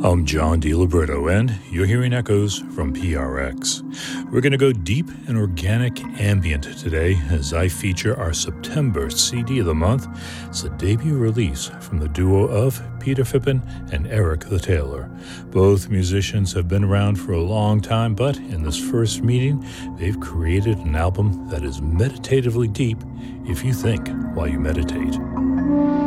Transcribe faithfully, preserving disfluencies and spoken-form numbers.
I'm John DiLibretto, and you're hearing echoes from P R X. We're going to go deep and organic ambient today as I feature our September C D of the month. It's a debut release from the duo of Peter Phippen and Eric the Tailor. Both musicians have been around for a long time, but in this first meeting, they've created an album that is meditatively deep if you think while you meditate.